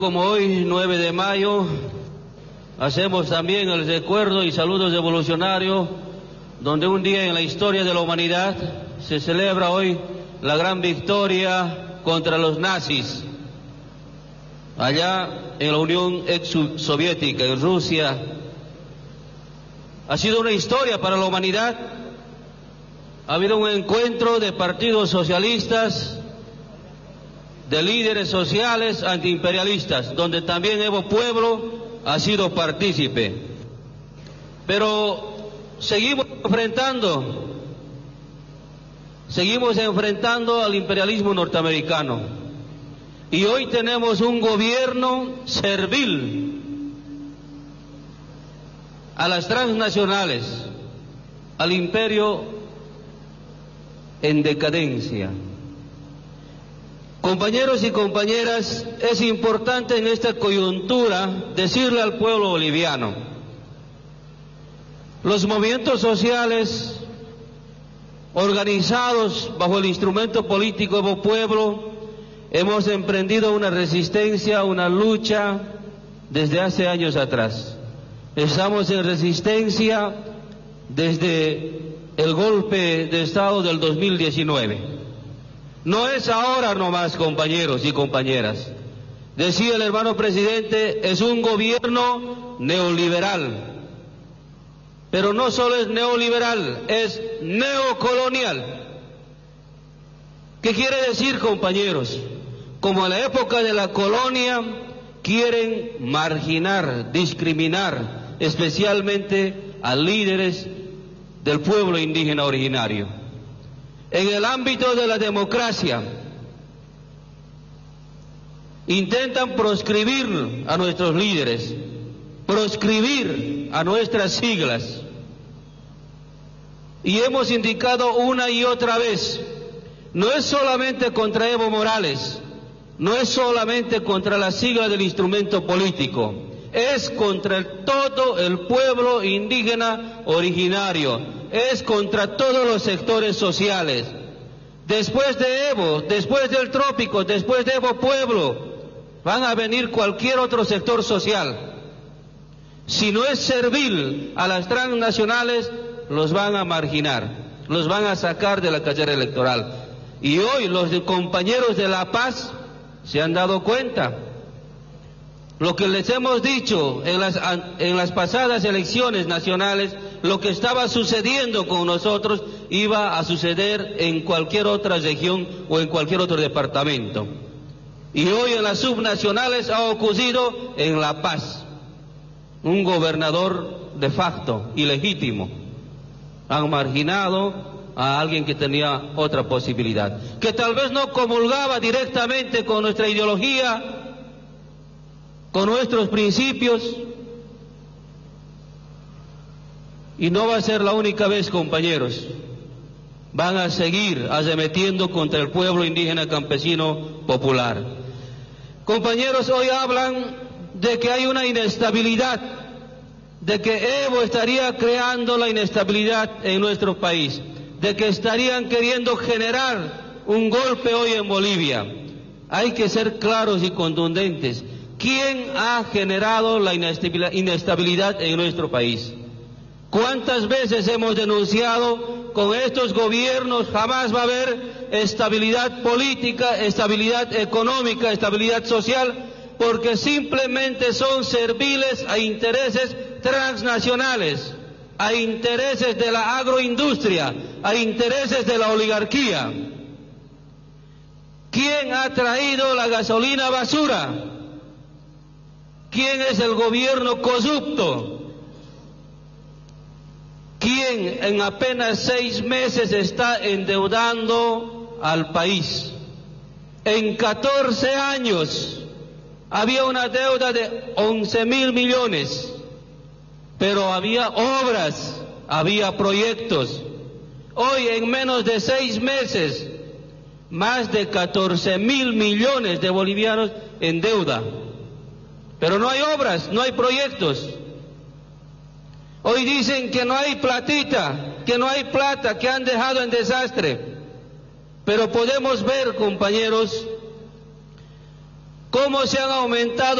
Como hoy, 9 de mayo, hacemos también el recuerdo y saludos revolucionarios, donde un día en la historia de la humanidad se celebra hoy la gran victoria contra los nazis, allá en la Unión Soviética, en Rusia. Ha sido una historia para la humanidad. Ha habido un encuentro de partidos socialistas, de líderes sociales antiimperialistas, donde también Evo Pueblo ha sido partícipe. Pero seguimos enfrentando al imperialismo norteamericano. Y hoy tenemos un gobierno servil a las transnacionales, al imperio en decadencia. Compañeros y compañeras, es importante en esta coyuntura decirle al pueblo boliviano: los movimientos sociales organizados bajo el instrumento político Evo Pueblo hemos emprendido una resistencia, una lucha desde hace años atrás. Estamos en resistencia desde el golpe de Estado del 2019. No es ahora nomás, compañeros y compañeras. Decía el hermano presidente, es un gobierno neoliberal. Pero no solo es neoliberal, es neocolonial. ¿Qué quiere decir, compañeros? Como en la época de la colonia, quieren marginar, discriminar, especialmente a líderes del pueblo indígena originario. En el ámbito de la democracia, intentan proscribir a nuestros líderes, proscribir a nuestras siglas. Y hemos indicado una y otra vez, no es solamente contra Evo Morales, no es solamente contra la sigla del instrumento político, es contra todo el pueblo indígena originario, es contra todos los sectores sociales. Después de Evo, después del Trópico, después de Evo Pueblo, van a venir cualquier otro sector social. Si no es servil a las transnacionales, los van a marginar, los van a sacar de la carrera electoral. Y hoy los compañeros de La Paz se han dado cuenta. Lo que les hemos dicho en las pasadas elecciones nacionales, lo que estaba sucediendo con nosotros, iba a suceder en cualquier otra región o en cualquier otro departamento. Y hoy en las subnacionales ha ocurrido en La Paz. Un gobernador de facto, ilegítimo. Han marginado a alguien que tenía otra posibilidad, que tal vez no comulgaba directamente con nuestra ideología, con nuestros principios. Y no va a ser la única vez, compañeros. Van a seguir arremetiendo contra el pueblo indígena campesino popular. Compañeros, hoy hablan de que hay una inestabilidad, de que Evo estaría creando la inestabilidad en nuestro país, de que estarían queriendo generar un golpe hoy en Bolivia. Hay que ser claros y contundentes. ¿Quién ha generado la inestabilidad en nuestro país? ¿Cuántas veces hemos denunciado, con estos gobiernos jamás va a haber estabilidad política, estabilidad económica, estabilidad social, porque simplemente son serviles a intereses transnacionales, a intereses de la agroindustria, a intereses de la oligarquía? ¿Quién ha traído la gasolina basura? ¿Quién es el gobierno corrupto? ¿Quién en apenas 6 meses está endeudando al país? En 14 años había una deuda de 11.000 millones, pero había obras, había proyectos. Hoy en menos de 6 meses, más de 14.000 millones de bolivianos en deuda. Pero no hay obras, no hay proyectos. Hoy dicen que no hay platita, que no hay plata, que han dejado en desastre. Pero podemos ver, compañeros, cómo se han aumentado